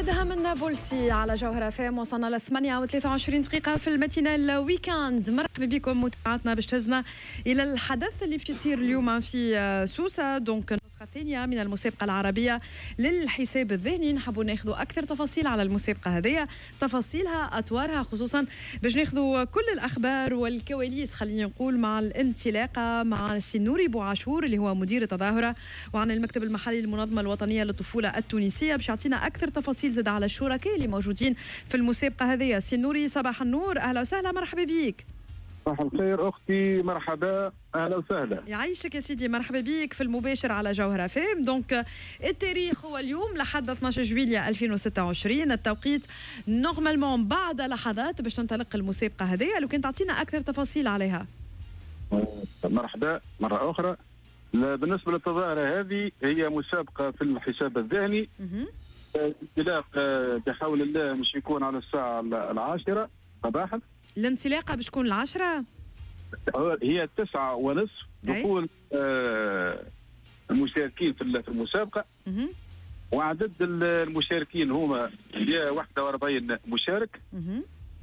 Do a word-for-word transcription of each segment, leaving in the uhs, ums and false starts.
بعدها من نابلسي على جوهرة فام وصلنا ل ثمانية وثلاثة وعشرين دقيقة في الماتينال ويكاند. مرحبا بكم متابعتنا باش تهزنا إلى الحدث اللي باش يصير اليوم في سوسة، دونك النسخة الثانية من المسابقة العربية للحساب الذهني. نحبوا ناخذوا أكثر تفاصيل على المسابقة هذه، تفاصيلها أطوارها، خصوصا باش ناخذوا كل الأخبار والكواليس خلينا نقول مع الانطلاقة مع السي نوري بوعاشور اللي هو مدير التظاهرة وعن المكتب المحلي للمنظمة الوطنية للطفولة التونسية، باش يعطينا أكثر تفاصيل زاد على الشركاء اللي موجودين في المسابقة هذه. سي نوري صباح النور، أهلا وسهلا، مرحبا بيك. صباح الخير أختي، مرحبا، أهلا وسهلا. يعيشك يا سيدي، مرحبا بيك في المباشر على جوهرة فام. دونك التاريخ هو اليوم لحد اثني عشر جويلية ألفين وستة وعشرين، التوقيت نورمالمون بعد لحظات باش تنطلق المسابقة هذه. لو كنت تعطينا أكثر تفاصيل عليها. مرحبا مرة أخرى. بالنسبة للتظاهرة هذه هي مسابقة في الحساب الذهني. الانطلاق بحول الله مش يكون على الساعة العاشرة صباحا. الانطلاقة باش تكون العاشرة؟ هي التسعة ونصف دخول آه المشاركين في المسابقة. مه. وعدد المشاركين هما واحد وأربعين مشارك مه.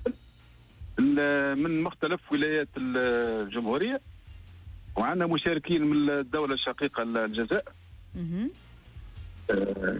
من مختلف ولايات الجمهورية، وعندنا مشاركين من الدولة الشقيقة الجزائر. آه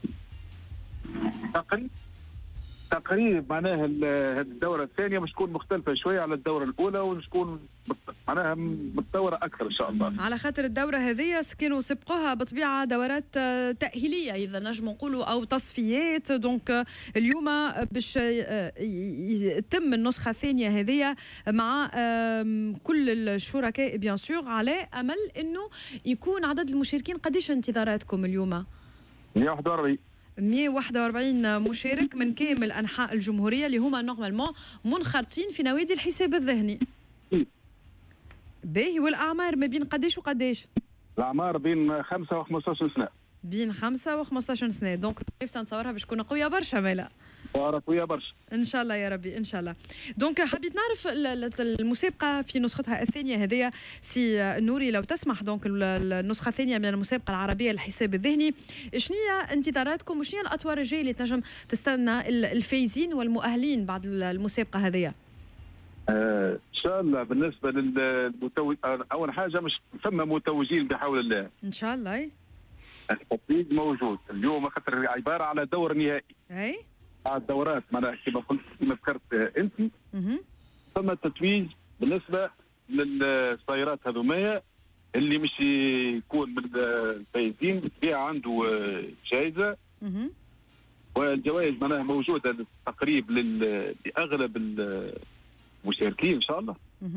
تقريبا تقريب معناها الدورة الثانية مش تكون مختلفة شوية على الدورة الأولى، ومش تكون معناها متطورة أكثر إن شاء الله. على خاطر الدورة هذه كانوا سبقوها بطبيعة دورات تأهيلية إذا نجم نقولوا أو تصفيات، دونك اليوم باش يتم النسخة الثانية هذه مع كل الشركاء بيان سور، على أمل إنه يكون عدد المشاركين. قديش انتظاراتكم اليوم؟ مئة وواحد وأربعين مئة وواحد وأربعين مشارك من كامل أنحاء الجمهورية اللي هما نورمالمون منخرطين في نوادي الحساب الذهني. باهي، والأعمار ما بين قديش وقديش؟ الأعمار بين خمسة وخمسة عشر سنة. بين خمسة وخمسة عشر سنة، دونك نفسي نتصورها باش تكون قوية برشا. مالا قوية برشا ان شاء الله يا ربي ان شاء الله. دونك حبيت نعرف المسابقه في نسختها الثانيه هذه سي نوري لو تسمح، دونك النسخه الثانيه من المسابقه العربيه للحساب الذهني، شنو هي انتظاراتكم وشنو هي الاطوار الجايه اللي تنجم تستنى الفايزين والمؤهلين بعد المسابقه هذه؟ آه ان شاء الله بالنسبه للمتوج، اول حاجه مش فما متوجين بحول الله ان شاء الله. التطبيق موجود اليوم خاطر عباره على دور نهائي. اي الدورات معناها كما قلت كما ذكرت انت. ثم التتويج بالنسبه للسيارات هذوما اللي مش يكون من الفايزين بالطبيعه عنده جائزه. والجوائز معناها موجوده تقريب لاغلب المشاركين ان شاء الله.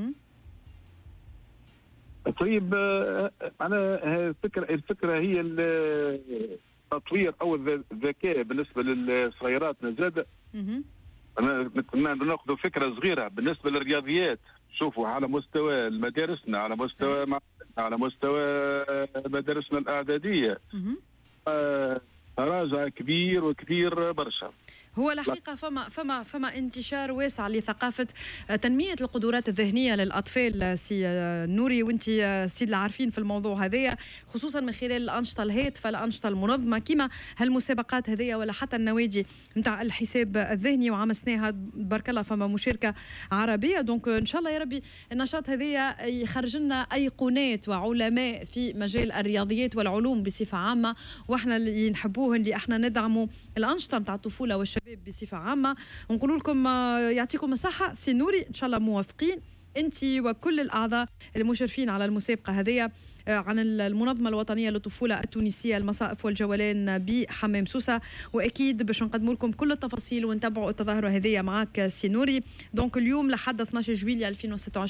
طيب معناها الفكره الفكره هي التطوير او الذكاء بالنسبه للسيارات زاد. انا نتمنى ناخذ فكره صغيره بالنسبه للرياضيات. شوفوا على مستوى مدارسنا، على مستوى على مستوى مدارسنا الاعداديه تراجع كبير وكبير برشا. هو الحقيقة فما فما فما انتشار واسع لثقافة تنمية القدرات الذهنية للأطفال سي نوري، وانت سي اللي عارفين في الموضوع هذايا، خصوصا من خلال الأنشطة الهادفة، الأنشطة المنظمة كما هالمسابقات هذيا ولا حتى النوادي نتاع الحساب الذهني. وعمسناها بارك الله فما مشاركة عربية، دونك إن شاء الله يا ربي النشاط هذايا يخرج لنا أيقونات وعلماء في مجال الرياضيات والعلوم بصفة عامة، واحنا اللي نحبوه اللي احنا ندعموا الأنشطة نتاع الطفولة والشباب بصفة عامة. ونقول لكم يعطيكم الصحة سي نوري، إن شاء الله موافقين أنت وكل الأعضاء المشرفين على المسابقة هذه عن المنظمة الوطنية للطفولة التونسية المصائف والجولان بحمام سوسة. وأكيد باش نقدم لكم كل التفاصيل ونتابعوا التظاهرة هذه معك سي نوري. دونك اليوم لحد اثني عشر جويلية ألفين وستة وعشرين